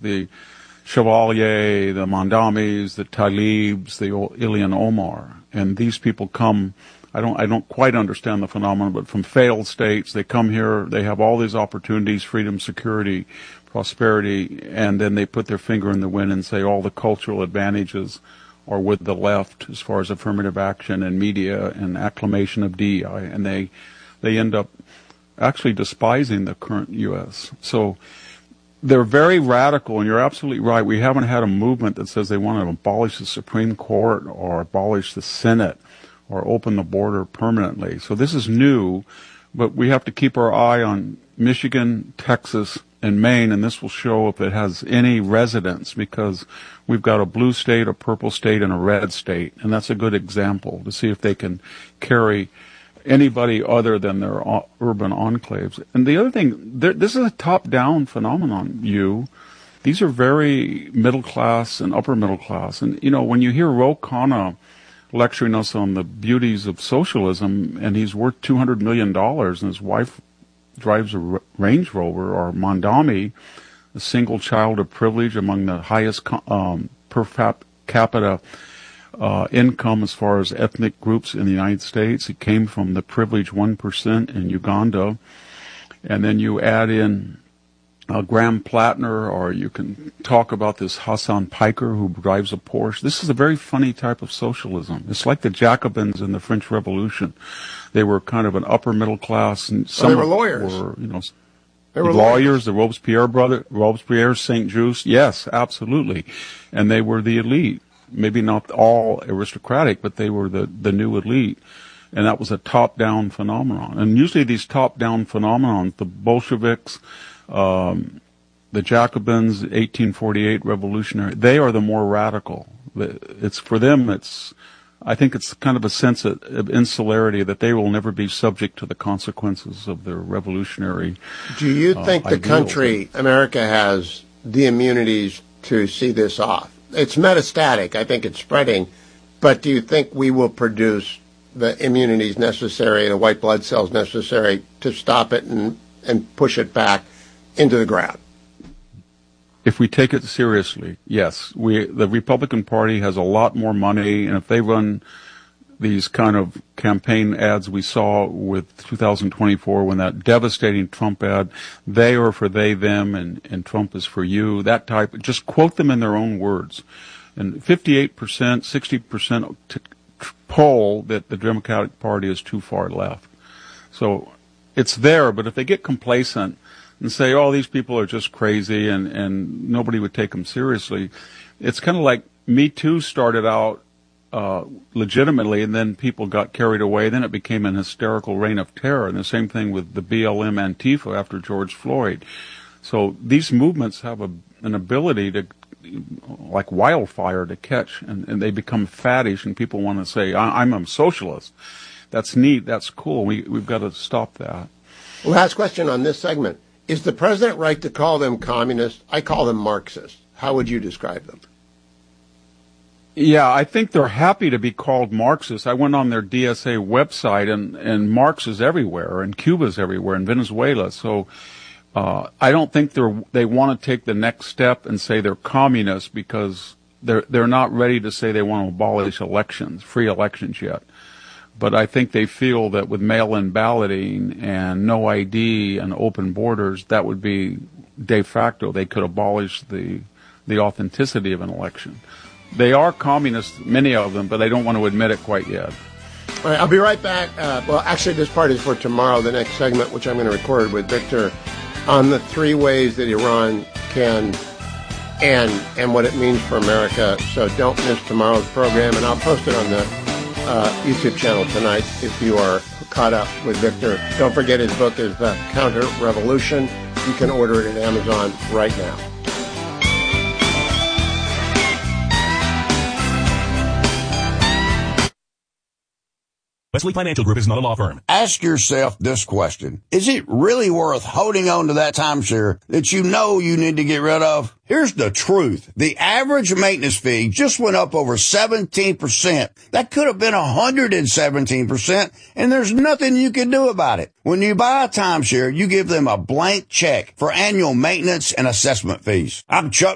the Chevalier, the Mondamis, the Talibs, the Ilhan Omar. And these people come, I don't quite understand the phenomenon, but from failed states, they come here, they have all these opportunities, freedom, security, prosperity, and then they put their finger in the wind and say all the cultural advantages are with the left as far as affirmative action and media and acclamation of DEI, and they end up actually despising the current U.S. So they're very radical, and you're absolutely right. We haven't had a movement that says they want to abolish the Supreme Court or abolish the Senate or open the border permanently. So this is new, but we have to keep our eye on Michigan, Texas, and Maine, and this will show if it has any resonance, because we've got a blue state, a purple state, and a red state, and that's a good example to see if they can carry anybody other than their urban enclaves. And the other thing, this is a top-down phenomenon, These are very middle class and upper middle class. And, when you hear Ro Khanna lecturing us on the beauties of socialism, and he's worth $200 million, and his wife drives a Range Rover, or Mondami, a single child of privilege among the highest per capita income as far as ethnic groups in the United States. It came from the privileged 1% in Uganda. And then you add in Graham Plattner, or you can talk about this Hassan Piker who drives a Porsche. This is a very funny type of socialism. It's like the Jacobins in the French Revolution. They were kind of an upper middle class, and some they were lawyers. They were lawyers. The Robespierre, Saint Just. Yes, absolutely, and they were the elite. Maybe not all aristocratic, but they were the new elite. And that was a top-down phenomenon. And usually these top-down phenomenons, the Bolsheviks, the Jacobins, 1848 revolutionary, they are the more radical. It's for them, I think it's kind of a sense of insularity that they will never be subject to the consequences of their revolutionary Do you think the country, America, has the immunities to see this off? It's metastatic. I think it's spreading. But do you think we will produce the immunities necessary, the white blood cells necessary to stop it and push it back into the ground? If we take it seriously, yes. The Republican Party has a lot more money, and if they run these kind of campaign ads we saw with 2024 when that devastating Trump ad, they are for they, them, and Trump is for you, that type, just quote them in their own words. And 58%, 60% poll that the Democratic Party is too far left. So it's there, but if they get complacent and say, oh, these people are just crazy and nobody would take them seriously, it's kind of like Me Too started out legitimately, and then people got carried away. Then it became an hysterical reign of terror. And the same thing with the BLM Antifa after George Floyd. So these movements have an ability to, like wildfire, to catch, and they become faddish, and people want to say, I'm a socialist. That's neat. That's cool. We've got to stop that. Last question on this segment. Is the president right to call them communists? I call them Marxists. How would you describe them? Yeah, I think they're happy to be called Marxists. I went on their DSA website, and Marx is everywhere, and Cuba's everywhere, and Venezuela. So I don't think they want to take the next step and say they're communists, because they're not ready to say they want to abolish elections, free elections yet. But I think they feel that with mail-in balloting and no ID and open borders, that would be de facto. They could abolish the authenticity of an election. They are communists, many of them, but they don't want to admit it quite yet. All right, I'll be right back. Well, actually, this part is for tomorrow, the next segment, which I'm going to record with Victor, on the 3 ways that Iran can end and what it means for America. So don't miss tomorrow's program, and I'll post it on the YouTube channel tonight if you are caught up with Victor. Don't forget his book is The Counter Revolution. You can order it at Amazon right now. Wesley Financial Group is not a law firm. Ask yourself this question. Is it really worth holding on to that timeshare that you know you need to get rid of? Here's the truth. The average maintenance fee just went up over 17%. That could have been 117%, and there's nothing you can do about it. When you buy a timeshare, you give them a blank check for annual maintenance and assessment fees. I'm Chuck